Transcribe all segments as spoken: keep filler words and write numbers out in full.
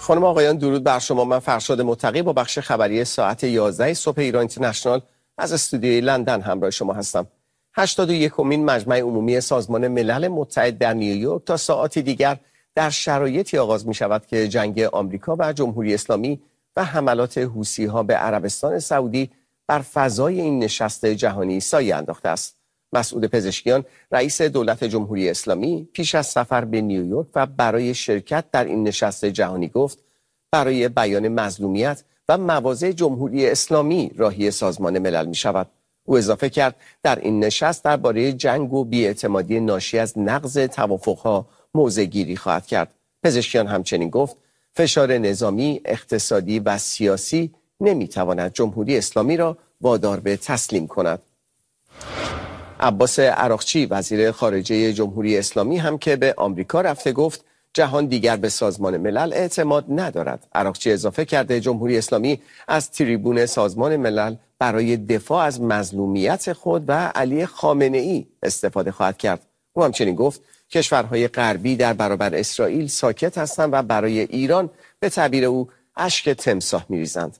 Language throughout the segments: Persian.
خانم آقایان درود بر شما. من فرشاد متقی با بخش خبری ساعت یازده صبح ایران اینترنشنال از استودیوی لندن همراه شما هستم. هشتاد و یکمین مجمع عمومی سازمان ملل متحد در نیویورک تا ساعاتی دیگر در شرایطی آغاز می شود که جنگ آمریکا و جمهوری اسلامی و حملات حوثی‌ها به عربستان سعودی بر فضای این نشست جهانی سایه انداخته است. مسعود پزشکیان رئیس دولت جمهوری اسلامی پیش از سفر به نیویورک و برای شرکت در این نشست جهانی گفت برای بیان مظلومیت و مواضع جمهوری اسلامی راهی سازمان ملل می شود. او اضافه کرد در این نشست درباره جنگ و بی‌اعتمادی ناشی از نقض توافق‌ها موضع گیری خواهد کرد. پزشکیان همچنین گفت فشار نظامی، اقتصادی و سیاسی نمی‌تواند جمهوری اسلامی را وادار به تسلیم کند. عباس عراقچی وزیر خارجه جمهوری اسلامی هم که به آمریکا رفته گفت جهان دیگر به سازمان ملل اعتماد ندارد. عراقچی اضافه کرده جمهوری اسلامی از تریبون سازمان ملل برای دفاع از مظلومیت خود و علی خامنه‌ای استفاده خواهد کرد. او همچنین گفت کشورهای غربی در برابر اسرائیل ساکت هستند و برای ایران به تعبیر او اشک تمساح می‌ریزند.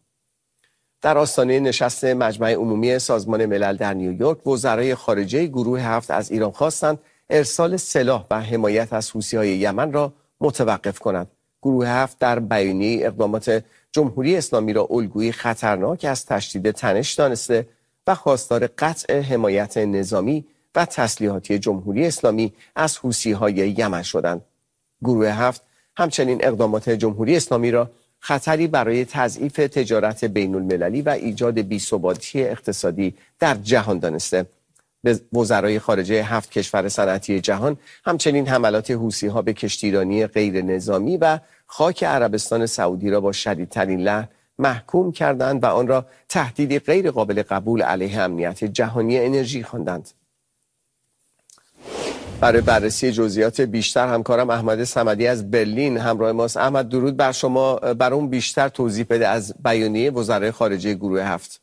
در آستانه نشست مجمع عمومی سازمان ملل در نیویورک، وزرای خارجه گروه هفت از ایران خواستند ارسال سلاح و حمایت از حوثی‌های یمن را متوقف کند. گروه هفت در بیانیه اقدامات جمهوری اسلامی را الگویی خطرناک از تشدید تنش دانسته و خواستار قطع حمایت نظامی و تسلیحاتی جمهوری اسلامی از حوثی‌های یمن شدند. گروه هفت همچنین اقدامات جمهوری اسلامی را خطری برای تضعیف تجارت بین المللی و ایجاد بی‌ثباتی اقتصادی در جهان دانسته. به وزرای خارجه هفت کشور صنعتی جهان همچنین حملات حوثی‌ها به کشتیرانی غیر نظامی و خاک عربستان سعودی را با شدیدترین لحن محکوم کردند و آن را تهدیدی غیر قابل قبول علیه امنیت جهانی انرژی خواندند. برای بررسی جزئیات بیشتر همکارم احمد صمدی از برلین همراه ماست. احمد درود بر شما. برام بیشتر توضیح بده از بیانیه وزرای خارجه گروه هفت.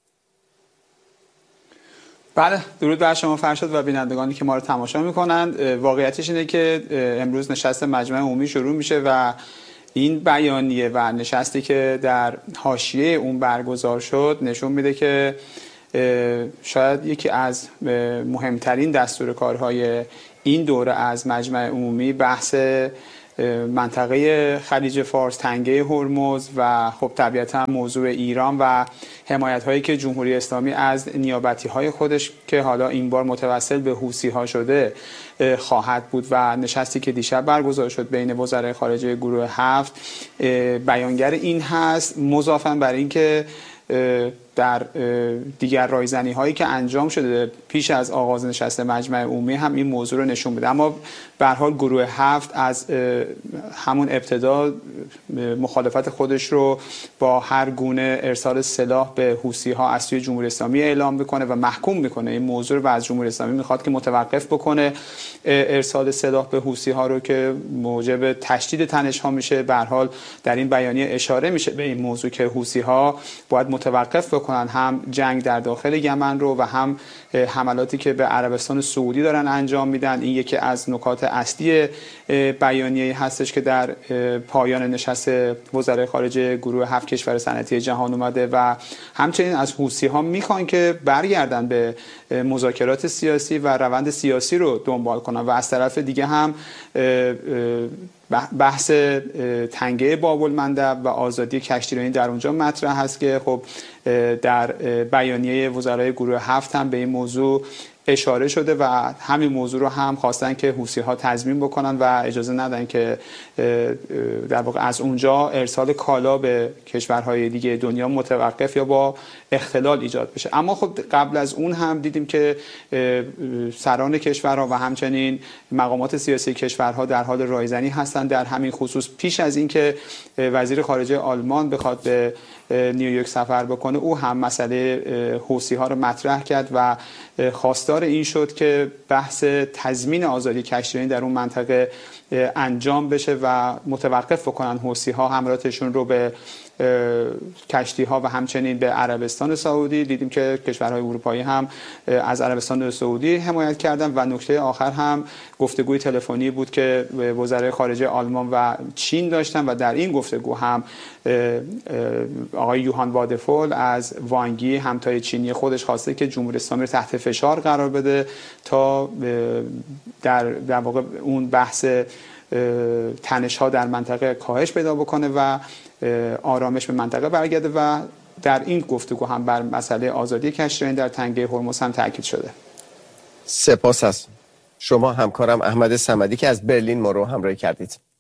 بله درود بر شما فرشاد و بینندگانی که ما رو تماشا میکنند. واقعیتش اینه که امروز نشست مجمع عمومی شروع میشه و این بیانیه و نشستی که در حاشیه اون برگزار شد نشون میده که شاید یکی از مهمترین دستور کارهای این دوره از مجمع عمومی بحث منطقه خلیج فارس، تنگه هرمز و خب طبیعتا موضوع ایران و حمایت هایی که جمهوری اسلامی از نیابتی های خودش که حالا این بار متوسل به حوثی ها شده خواهد بود و نشستی که دیشب برگزار شد بین وزرای خارجه گروه هفت بیانگر این هست، مضافاً بر این که در دیگر رایزنی هایی که انجام شده پیش از آغاز نشست مجمع عمومی هم این موضوع رو نشون بده. اما به هر حال گروه هفت از همون ابتدا مخالفت خودش رو با هر گونه ارسال سلاح به حوثی ها از سوی جمهوری اسلامی اعلام میکنه و محکوم میکنه این موضوع رو و از جمهوری اسلامی میخواد که متوقف بکنه ارسال سلاح به حوثی ها رو که موجب تشدید تنش ها میشه. به هر حال در این بیانیه اشاره میشه به این موضوع که حوثی ها باید متوقف بکنن هم جنگ در داخل یمن رو و هم حملاتی که به عربستان سعودی دارن انجام میدن. این یکی از نکات اصلی بیانیه هستش که در پایان نشست وزرای خارجه گروه هفت کشور صنعتی جهان اومده و همچنین از حوثی ها میخوان که برگردن به مذاکرات سیاسی و روند سیاسی رو دنبال کنن و از طرف دیگه هم بحث تنگه باب المندب و آزادی کشتیرانی در اونجا مطرح هست که خب در بیانیه وزرای گروه هفت هم به این موضوع اشاره شده و همین موضوع رو هم خواستن که حوثی ها تضمین بکنن و اجازه ندن که در واقع از اونجا ارسال کالا به کشورهای دیگه دنیا متوقف یا با اختلال ایجاد بشه. اما خب قبل از اون هم دیدیم که سران کشورها و همچنین مقامات سیاسی کشورها در حال رایزنی هستند در همین خصوص. پیش از اینکه وزیر خارجه آلمان بخواد به نیویورک سفر بکنه او هم مسئله حوثی ها رو مطرح کرد و خواستار این شد که بحث تضمین آزادی کشتیرانی در اون منطقه انجام بشه و متوقف بکنن حوثی ها حملاتشون رو به کشتی ها و همچنین به عربستان سعودی. دیدیم که کشورهای اروپایی هم از عربستان سعودی حمایت کردن و نکته آخر هم گفتگوی تلفنی بود که وزرای خارجه آلمان و چین داشتن و در این گفتگو هم آقای یوهان وادفول از وانگی همتای چینی خودش خواسته که جمهوری اسلامی رو تحت فشار قرار بده تا در در واقع اون بحث تنش ها در منطقه کاهش پیدا بکنه و آرامش به منطقه برگرده و در این گفتگو هم بر مسئله آزادی کشتیرانی در تنگه هرمز هم تاکید شده. سپاس از شما همکارم احمد صمدی که از برلین ما رو همراهی کردید.